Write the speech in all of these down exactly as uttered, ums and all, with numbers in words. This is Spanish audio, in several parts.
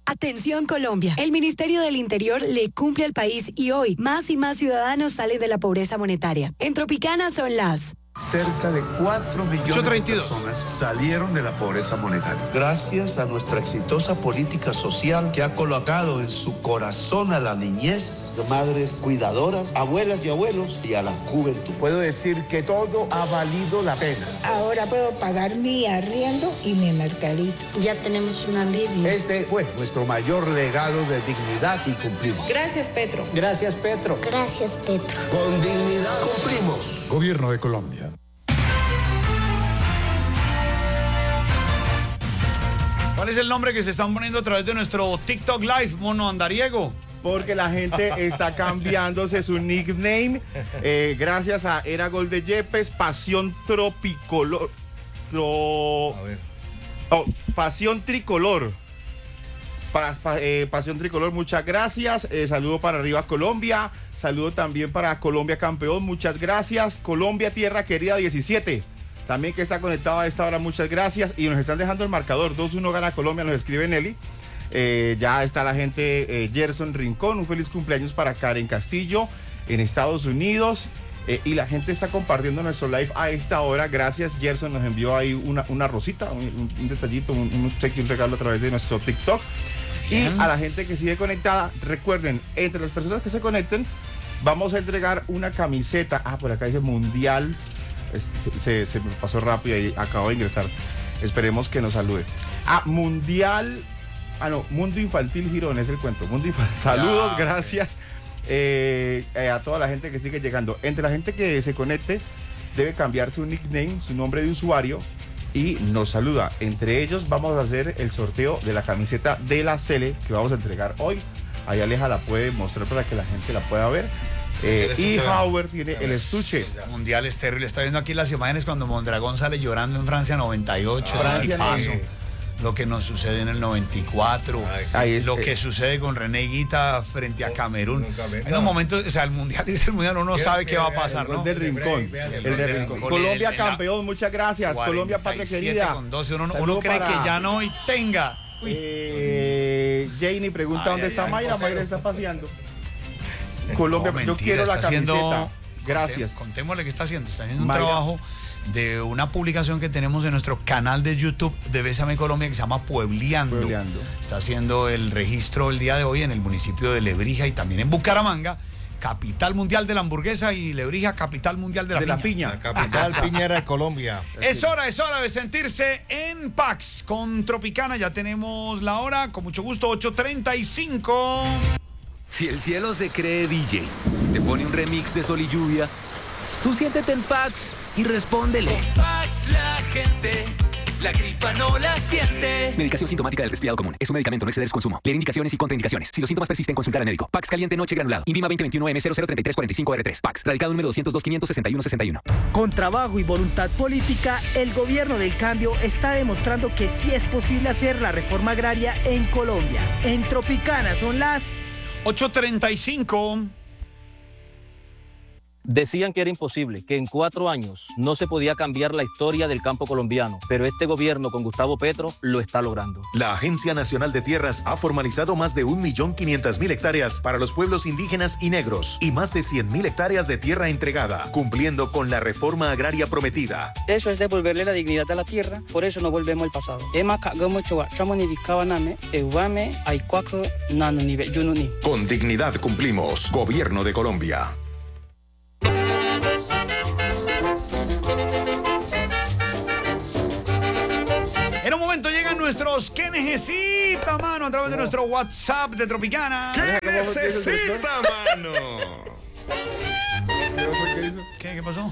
Atención Colombia, el Ministerio del Interior le cumple al país y hoy más y más ciudadanos salen de la pobreza monetaria. En Tropicana son las... Cerca de cuatro millones de personas salieron de la pobreza monetaria. Gracias a nuestra exitosa política social que ha colocado en su corazón a la niñez, madres cuidadoras, abuelas y abuelos y a la juventud. Puedo decir que todo ha valido la pena. Ahora puedo pagar mi arriendo y mi mercadito. Ya tenemos un alivio. Este fue nuestro mayor legado de dignidad y cumplimos. Gracias, Petro. Gracias, Petro. Gracias, Petro. Con dignidad cumplimos. Gobierno de Colombia. ¿Cuál es el nombre que se están poniendo a través de nuestro TikTok Live, mono andariego? Porque la gente está cambiándose su nickname eh, gracias a Era Gol de Yepes, Pasión Tropicolor. Tro... A ver. Oh, Pasión Tricolor. Para, pa, eh, Pasión Tricolor, muchas gracias. Eh, saludo para arriba Colombia. Saludo también para Colombia Campeón, muchas gracias. Colombia Tierra Querida diecisiete. También que está conectado a esta hora, muchas gracias. Y nos están dejando el marcador, dos uno gana Colombia, nos escribe Nelly. Eh, ya está la gente, eh, Gerson Rincón, un feliz cumpleaños para Karen Castillo en Estados Unidos. Eh, y la gente está compartiendo nuestro live a esta hora. Gracias, Gerson nos envió ahí una, una rosita, un, un detallito, un, un obsequio, un regalo a través de nuestro TikTok. Y a la gente que sigue conectada, recuerden, entre las personas que se conecten, vamos a entregar una camiseta. Ah, por acá dice Mundial. Se, se, se me pasó rápido y acabo de ingresar. Esperemos que nos salude. Ah, Mundial. Ah, no, Mundo Infantil Girón es el cuento. Mundo Infantil. Saludos, ya, gracias eh, eh, a toda la gente que sigue llegando. Entre la gente que se conecte, debe cambiar su nickname, su nombre de usuario y nos saluda. Entre ellos, vamos a hacer el sorteo de la camiseta de la Cele que vamos a entregar hoy. Ahí Aleja la puede mostrar para que la gente la pueda ver. Eh, y Howard tiene el estuche. Mundial es terrible. Está viendo aquí las imágenes cuando Mondragón sale llorando en Francia noventa y ocho. Ah, ese equipazo. Lo que nos sucede en el noventa y cuatro. Ay, lo que sucede con René Higuita frente a Camerún. En los momentos, o sea, el Mundial es el Mundial, uno no sabe qué va a pasar, ¿no? El del Rincón. El del Rincón. Colombia campeón, muchas gracias. Colombia patria querida. Con doce, uno, uno cree que ya no y tenga. Eh, Janie pregunta ay, dónde ay, está ay, Mayra. Mayra está paseando. Colombia, no, mentira, yo quiero la camiseta. Haciendo, gracias. Contémosle qué está haciendo. Está haciendo un Mayra. trabajo de una publicación que tenemos en nuestro canal de YouTube de Bésame Colombia que se llama Puebleando. Puebleando. Está haciendo el registro el día de hoy en el municipio de Lebrija y también en Bucaramanga, capital mundial de la hamburguesa, y Lebrija, capital mundial de la, de piña. la piña. La capital piñera de Colombia. Es hora, es hora de sentirse en Pax con Tropicana. Ya tenemos la hora, con mucho gusto, ocho treinta y cinco. Si el cielo se cree D J y te pone un remix de Sol y Lluvia, tú siéntete en Pax y respóndele. Con Pax la gente, la gripa no la siente. Medicación sintomática del resfriado común. Es un medicamento, no exceder su consumo. Leer indicaciones y contraindicaciones. Si los síntomas persisten, consultar al médico. Pax caliente noche granulado. Invima veinte veintiuno M cero cero treinta y tres cuarenta y cinco R tres. Pax. Radicado número doscientos dos quinientos sesenta y uno sesenta y uno. Con trabajo y voluntad política, el gobierno del cambio está demostrando que sí es posible hacer la reforma agraria en Colombia. En Tropicana son las ocho treinta y cinco. Decían que era imposible, que en cuatro años no se podía cambiar la historia del campo colombiano, pero este gobierno con Gustavo Petro lo está logrando. La Agencia Nacional de Tierras ha formalizado más de un millón quinientas mil hectáreas para los pueblos indígenas y negros y más de cien mil hectáreas de tierra entregada, cumpliendo con la reforma agraria prometida. Eso es devolverle la dignidad a la tierra, por eso no volvemos al pasado. Con dignidad cumplimos. Gobierno de Colombia. En un momento llegan nuestros ¿qué necesita, mano? A través de nuestro WhatsApp de Tropicana. ¿Qué necesita, mano? ¿Qué? ¿Qué pasó?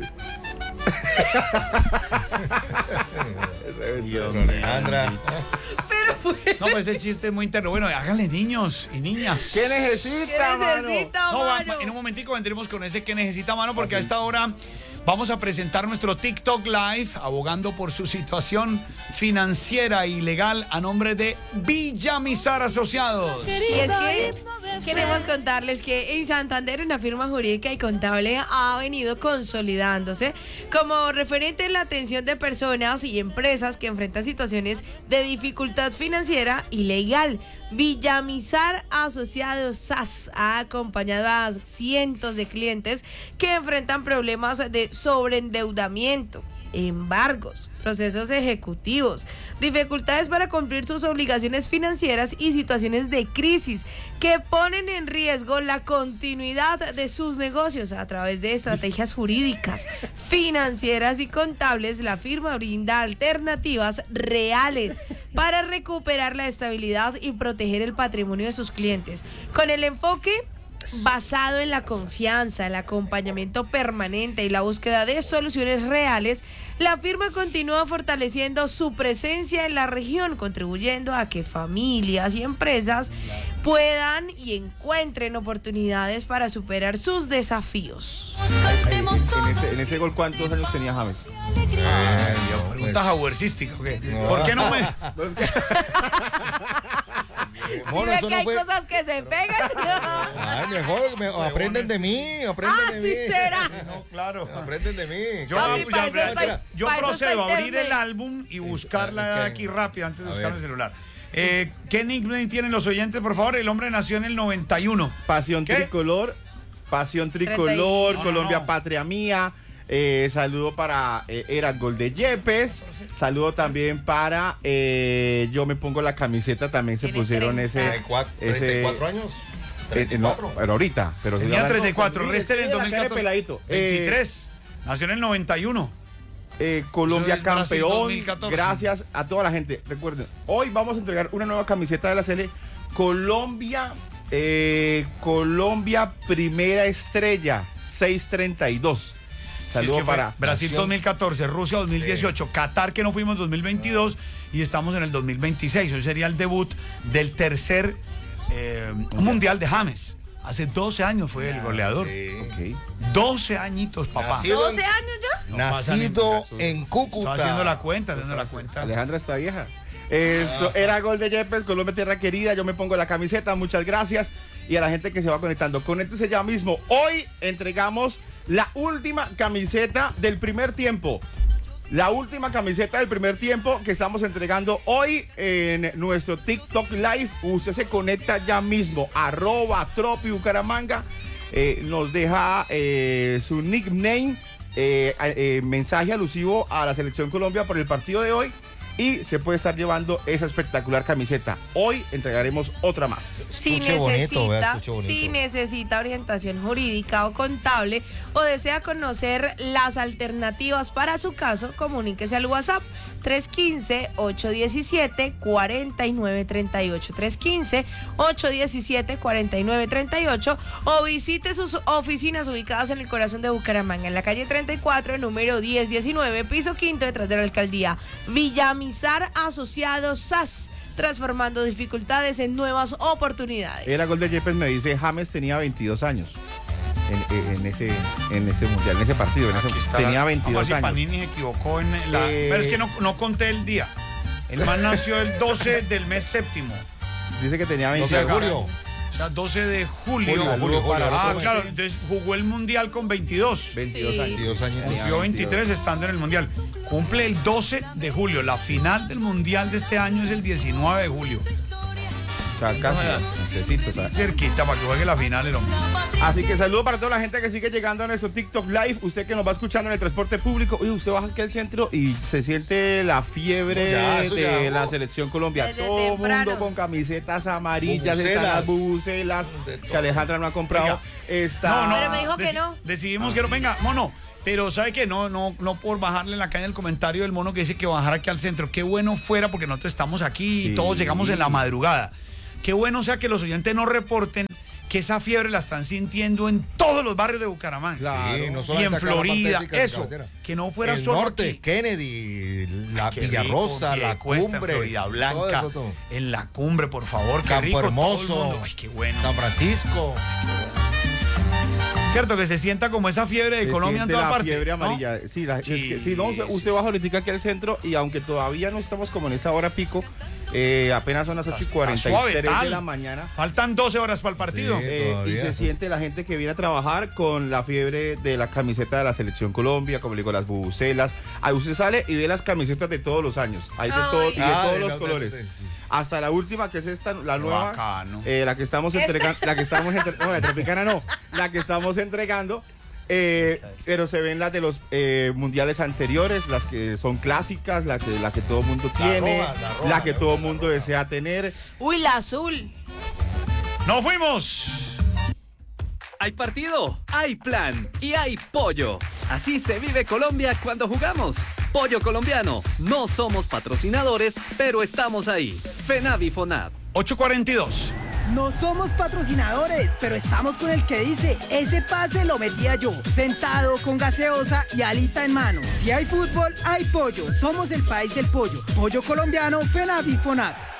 Dios mío, Alejandra. Pero pues... No, pues ese chiste es muy interno. Bueno, háganle niños y niñas. ¿Qué necesita, ¿Qué necesita, mano? mano? No, en un momentico vendremos con ese ¿qué necesita, mano? Porque a esta hora vamos a presentar nuestro TikTok Live abogando por su situación financiera y legal a nombre de Villamizar Asociados. Y es que Queremos contarles que en Santander una firma jurídica y contable ha venido consolidándose como referente en la atención de personas y empresas que enfrentan situaciones de dificultad financiera y legal. Villamizar Asociados S A S ha acompañado a cientos de clientes que enfrentan problemas de sobreendeudamiento, embargos, procesos ejecutivos, dificultades para cumplir sus obligaciones financieras y situaciones de crisis que ponen en riesgo la continuidad de sus negocios. A través de estrategias jurídicas, financieras y contables, la firma brinda alternativas reales para recuperar la estabilidad y proteger el patrimonio de sus clientes, con el enfoque basado en la confianza, el acompañamiento permanente y la búsqueda de soluciones reales. La firma continúa fortaleciendo su presencia en la región, contribuyendo a que familias y empresas puedan y encuentren oportunidades para superar sus desafíos. En ese, en ese gol, ¿cuántos años tenía James? Ay, Dios, pregunta jaguercística, ¿o qué? No. ¿Por qué no me...? No, es que... Si ve que hay fue... cosas que se pegan. Ay, mejor, me, aprenden de mí, aprenden ah, de mí. Sí será. No, claro. Aprenden de mí. Yo, Papi, yo, yo, estoy, yo procedo a abrir el álbum y buscarla aquí rápido antes de a buscar ver. el celular. Eh, ¿Qué nickname tienen los oyentes, por favor? El hombre nació en el noventa y uno. Pasión ¿Qué? Tricolor, Pasión Tricolor, no, Colombia no, no. Patria Mía. Eh, saludo para eh, Era Gol de Yepes. Saludo también para eh, Yo me pongo la camiseta. También se pusieron ese. treinta y cuatro, ese treinta y cuatro años. treinta y cuatro. Eh, no, pero ahorita. Pero tenía treinta y cuatro. Resta en el dos mil catorce. veintitrés. Eh, nació en el noventa y uno. Eh, Colombia Eso es Brasil campeón. dos mil catorce. Gracias a toda la gente. Recuerden, hoy vamos a entregar una nueva camiseta de la Sele. Colombia, eh, Colombia Primera Estrella seiscientos treinta y dos. Saludos sí, es que para Brasil dos mil catorce, Rusia dos mil dieciocho, sí. Qatar que no fuimos dos mil veintidós y estamos en el dos mil veintiséis. Hoy sería el debut del tercer eh, mundial de James. Hace doce años fue el goleador. Sí. Okay. doce añitos, papá. Nacido ¿doce años ya? No Nacido en Cúcuta. Está haciendo la cuenta, haciendo la cuenta. Alejandra está vieja. Esto ah. Era Gol de Yepes, Colombia Tierra Querida. Yo me pongo la camiseta, muchas gracias. Y a la gente que se va conectando, conéctese ya mismo. Hoy entregamos la última camiseta del primer tiempo. La última camiseta del primer tiempo que estamos entregando hoy en nuestro TikTok Live. Usted se conecta ya mismo. Arroba Tropi Bucaramanga. Eh, nos deja eh, su nickname, eh, eh, mensaje alusivo a la Selección Colombia por el partido de hoy. Y se puede estar llevando esa espectacular camiseta. Hoy entregaremos otra más. Si escuche necesita, bonito, vea, escuche bonito. si necesita orientación jurídica o contable o desea conocer las alternativas para su caso, comuníquese al WhatsApp tres uno cinco, ocho uno siete, cuatro nueve tres ocho, tres uno cinco, ocho uno siete, cuatro nueve tres ocho o visite sus oficinas ubicadas en el corazón de Bucaramanga, en la calle treinta y cuatro, número diez diecinueve, piso quinto, detrás de la alcaldía. Villamizar Asociados S A S, transformando dificultades en nuevas oportunidades. Era Gol de Yepes, me dice, James tenía veintidós años. En, en, ese, en ese mundial, en ese partido, en ese, tenía veintidós años. Panini se equivocó en la... Eh, pero es que no, no conté el día. El man nació el doce del mes séptimo. Dice que tenía veintidós. doce de julio. O sea, doce de julio. julio, julio, julio ah, claro, entonces jugó el mundial con veintidós. veintidós sí. años. veintidós años. Cumplió veintitrés estando en el mundial. Cumple el doce de julio. La final del mundial de este año es el diecinueve de julio. O sea, casi, necesito, ¿sabes? Cerquita para que juegue la final el hombre. Así que saludo para toda la gente que sigue llegando a nuestro TikTok Live. Usted que nos va escuchando en el transporte público. Uy, usted baja aquí al centro y se siente la fiebre ya, de ya, la Selección Colombia. Desde todo el mundo con camisetas amarillas, están las bubucelas que Alejandra no ha comprado. Venga. Está... No, no, pero me dijo que no. Decidimos que no. Venga, mono. Pero ¿sabe qué? No, no, no por bajarle la caña el comentario del mono que dice que bajar aquí al centro. Qué bueno fuera porque nosotros estamos aquí sí. y todos llegamos en la madrugada. Qué bueno sea que los oyentes no reporten que esa fiebre la están sintiendo en todos los barrios de Bucaramanga. Claro. Sí, no y en Florida, eso. Que no fuera el solo norte, aquí. Kennedy, la Ay, Villarrosa, rico, la Cuesta, Cumbre. En Florida Blanca, todo eso, todo. en la Cumbre, por favor. Qué Campo rico, Hermoso. todo el mundo. Ay, qué bueno. San Francisco. Cierto, que se sienta como esa fiebre de se Colombia en toda la parte. Fiebre amarilla. ¿No? Sí, la, sí. Es que, sí, no, usted baja ahorita aquí al centro y aunque todavía no estamos como en esa hora pico, eh, apenas son las ocho y cuarenta y tres de la mañana. Faltan doce horas para el partido. Sí, eh, y se siente la gente que viene a trabajar con la fiebre de la camiseta de la Selección Colombia, como le digo, las bubucelas. Ahí usted sale y ve las camisetas de todos los años. Hay de, todo, y de ah, todos de los colores. De, sí. Hasta la última, que es esta, la nueva, eh, la que estamos entregando, la que estamos entregando, no, la tropicana no, la que estamos entregando. Eh, pero se ven las de los eh, mundiales anteriores, las que son clásicas, la que, la que todo el mundo tiene, la, roja, la, roja, la que la todo el mundo roja. desea tener. Uy, la azul. ¡Nos fuimos! Hay partido, hay plan y hay pollo. Así se vive Colombia cuando jugamos. Pollo colombiano. No somos patrocinadores, pero estamos ahí. FENAVI FONAV. ocho cuarenta y dos. No somos patrocinadores, pero estamos con el que dice, ese pase lo metía yo, sentado con gaseosa y alita en mano. Si hay fútbol, hay pollo. Somos el país del pollo. Pollo colombiano, FENAVI FONAV.